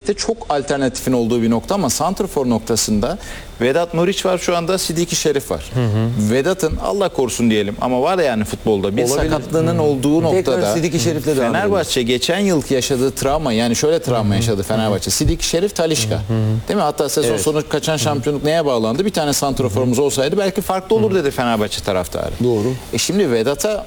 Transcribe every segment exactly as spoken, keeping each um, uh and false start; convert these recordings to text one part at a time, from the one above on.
Forvet'te çok alternatifin olduğu bir nokta ama santrfor noktasında Vedat Muriç var şu anda, Sidiki Şerif var. Hı hı. Vedat'ın Allah korusun diyelim ama var yani futbolda bir olabilir. Sakatlığının hı. olduğu Tekrar noktada Sidiki Şerif'le devam Fenerbahçe geçen yılki yaşadığı travma, yani şöyle travma hı hı. yaşadı Fenerbahçe. Hı hı. Sidiki Şerif, Talisca. Hı hı. Değil mi? Hatta sezon evet. sonu kaçan şampiyonluk neye bağlandı? Bir tane santrforumuz olsaydı belki farklı olur dedi Fenerbahçe taraftarı. Doğru. E şimdi Vedat'a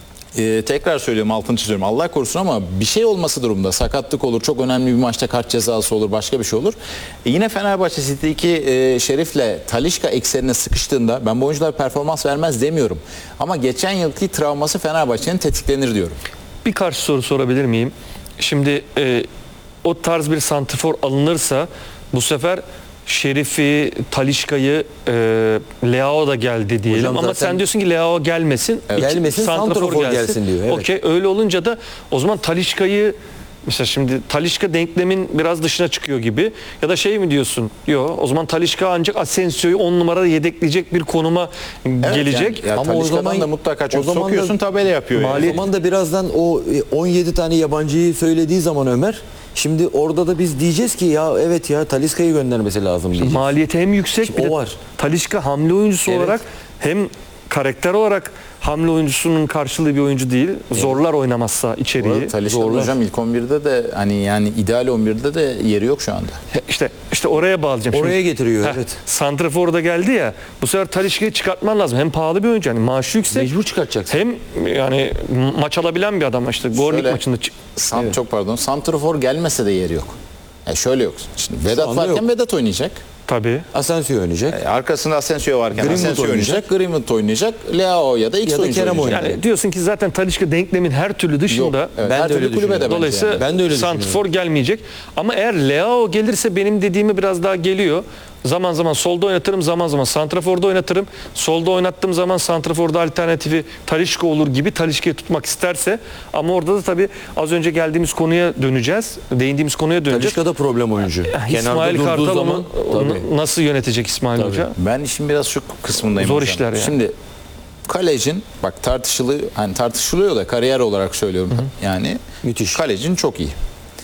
Ee, tekrar söylüyorum, altını çiziyorum, Allah korusun ama bir şey olması durumda, sakatlık olur, çok önemli bir maçta kart cezası olur, başka bir şey olur. E yine Fenerbahçe City'deki e, Şerif'le Talisca eksenine sıkıştığında ben bu oyuncular performans vermez demiyorum. Ama geçen yılki travması Fenerbahçe'nin tetiklenir diyorum. Bir karşı soru sorabilir miyim? Şimdi e, o tarz bir santrfor alınırsa bu sefer Şerif'i, Talisca'yı, e, Leao da geldi diyelim. Hocam ama sen diyorsun ki Leao gelmesin. Evet. Gelmesin, santrafor gelsin. gelsin diyor. Evet. Okey, öyle olunca da o zaman Talisca'yı, mesela şimdi Talisca denklemin biraz dışına çıkıyor gibi. Ya da şey mi diyorsun? Yok, o zaman Talisca ancak Asensio'yu on numarada yedekleyecek bir konuma evet, gelecek. Yani, ya ama o zaman da mutlaka çok sokuyorsun, da, tabela yapıyor. Yani. O zaman da birazdan o on yedi tane yabancıyı söylediği zaman Ömer, şimdi orada da biz diyeceğiz ki ya evet ya Talisca'yı göndermesi lazım diyeceğiz. Maliyeti hem yüksek, şimdi bir o var. Talisca hamle oyuncusu evet. olarak hem karakter olarak hamle oyuncusunun karşılığı bir oyuncu değil. Evet. Zorlar oynamazsa içeriği. Talisca'nın hocam ilk on birde de hani yani ideal on birde de yeri yok şu anda. İşte işte oraya bağlayacağım. Oraya Şimdi, getiriyor heh, evet. Santrafor da geldi ya. Bu sefer Talisca'yı çıkartman lazım. Hem pahalı bir oyuncu, yani maaşı yüksek. Mecbur çıkartacaksın. Hem yani maç alabilen bir adam işte. Gorlik maçında. San, evet. Çok pardon. Santrafor gelmese de yeri yok. Yani şöyle yok. Şimdi Vedat varken yok. Vedat oynayacak. Tabii. Asensio oynayacak. E, arkasında Asensio varken Greenwood Asensio oynayacak. oynayacak. Greenwood oynayacak. Leao ya da X ya da oyuncu Kerem oynayacak. Yani diyorsun ki zaten Talisca denklemin her türlü dışında. Yok, evet, ben her de türlü kulübe de dolayısıyla yani. ben de öyle santrfor gelmeyecek. Ama eğer Leao gelirse benim dediğimi biraz daha geliyor. Zaman zaman solda oynatırım, zaman zaman santraforda oynatırım. Solda oynattığım zaman santraforda alternatifi Talisca olur gibi, Talisca'yı tutmak isterse. Ama orada da tabii az önce geldiğimiz konuya döneceğiz. Değindiğimiz konuya döneceğiz. Talisca da problem oyuncu. İsmail Kartal onu nasıl yönetecek İsmail tabii. Hoca? Ben işin biraz şu kısmındayım. Zor hocam. işler yani. Şimdi kalecin, bak tartışılı, hani tartışılıyor da kariyer olarak söylüyorum. Hı hı. Yani müthiş. Kalecin çok iyi.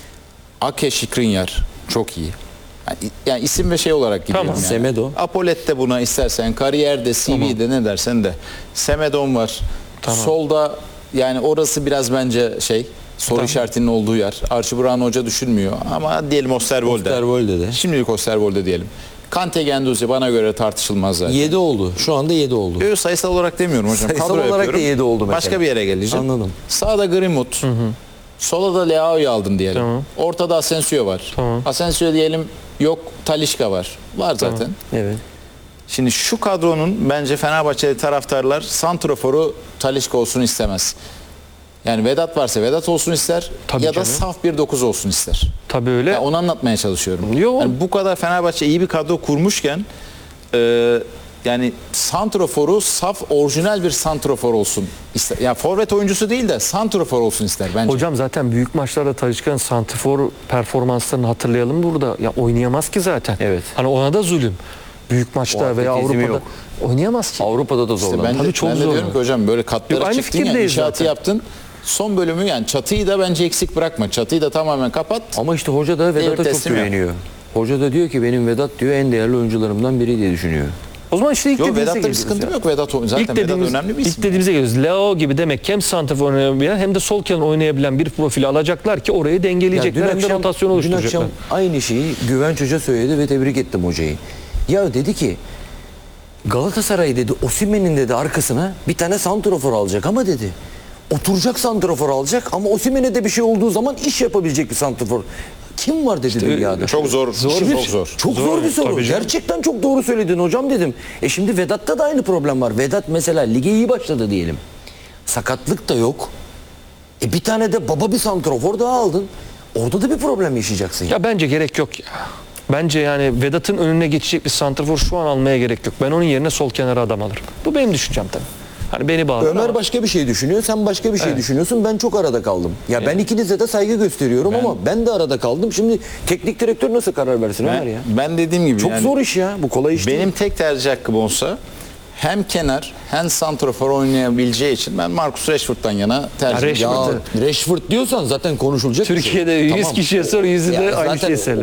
Ake Şikrinyar çok iyi. Yani, yani isim ve şey olarak gidiyorum tamam. yani. Semedo. Apolet'te buna istersen, kariyerde, C V'de tamam. ne dersen de. Semedon var. Tamam. Solda yani orası biraz bence şey, soru tamam. işaretinin olduğu yer. Archie Brown Hoca düşünmüyor ama diyelim Osterwolde. Osterwolde de. Şimdilik Osterwolde diyelim. Kante Guendouzi bana göre tartışılmaz zaten. yedi oldu. Şu anda yedi oldu. Yok, sayısal olarak demiyorum hocam. Sayısal Kadro olarak yapıyorum. da yedi oldu mesela. Başka bir yere geleceğim. Anladım. Sağda Greenwood. Hı hı. Sola da Leao'yu aldın diyelim. Tamam. Ortada Asensio var. Tamam. Asensio diyelim yok, Talisca var. Var zaten. Tamam. Evet. Şimdi şu kadronun bence Fenerbahçeli taraftarlar santraforu Talisca olsun istemez. Yani Vedat varsa Vedat olsun ister. Tabii ya canım. Da saf bir dokuz olsun ister. Tabii öyle. Yani onu anlatmaya çalışıyorum. Yani bu kadar Fenerbahçe iyi bir kadro kurmuşken e, yani santraforu saf orijinal bir santrafor olsun ister. Yani forvet oyuncusu değil de santrafor olsun ister bence. Hocam zaten büyük maçlarda Talisca'nın santrafor performanslarını hatırlayalım burada. Ya oynayamaz ki zaten. Evet. Hani ona da zulüm. Büyük maçta veya Avrupa'da yok. Oynayamaz ki. Avrupa'da da zorlandı. İşte ben de, Tabii çok ben de zor. diyorum ki hocam böyle katlara Yok, çıktın ya, inşaatı yaptın. Son bölümü yani çatıyı da bence eksik bırakma. Çatıyı da tamamen kapat. Ama işte hoca da Vedat'a çok güveniyor. Hoca da diyor ki benim Vedat diyor en değerli oyuncularımdan biri diye düşünüyor. O zaman işte ilk yok, dediğimize Vedat'ta bir sıkıntı ya. yok. Vedat zaten ilk dediğimiz, Vedat önemli bir isim. İlk dediğimize geliyoruz. Leo gibi demek ki hem santrafor oynayabilen hem de sol kenar oynayabilen bir profili alacaklar ki orayı dengeleyecekler. Hem de rotasyon oluşturacaklar. Dün akşam aynı şeyi Güvenç Hoca söyledi ve tebrik ettim hocayı. Ya dedi ki Galatasaray dedi Osimhen'in dedi arkasına bir tane santrafor alacak ama dedi oturacak santrafor alacak ama Osimhen'e de bir şey olduğu zaman iş yapabilecek bir santrafor. Kim var dedi işte, dünyada? Çok zor. Zor, çok bir, zor. Çok zor, zor bir soru. Gerçekten çok doğru söyledin hocam dedim. E şimdi Vedat'ta da aynı problem var. Vedat mesela lige iyi başladı diyelim. Sakatlık da yok. E bir tane de baba bir santrafor daha aldın. Orada da bir problem yaşayacaksın. Ya bence gerek yok ya. Bence yani Vedat'ın önüne geçecek bir santrafor şu an almaya gerek yok. Ben onun yerine sol kenara adam alırım. Bu benim düşüncem tabii. Hani beni bağlar. Ömer ama... başka bir şey düşünüyor, sen başka bir şey evet. düşünüyorsun. Ben çok arada kaldım. Ya evet. ben ikinize de saygı gösteriyorum ben... ama ben de arada kaldım. Şimdi teknik direktör nasıl karar versin ben, Ömer ya? Ben dediğim gibi çok yani, zor iş ya. Bu kolay iş benim değil. tek tercih hakkım olsa hem kenar hem santrafor oynayabileceği için ben Marcus Rashford'dan yana tercih ediyorum. Ya Rashford diyorsan zaten konuşulacak. Türkiye'de yüz tamam. kişiye sor yüzü de aynı şeyi söyler.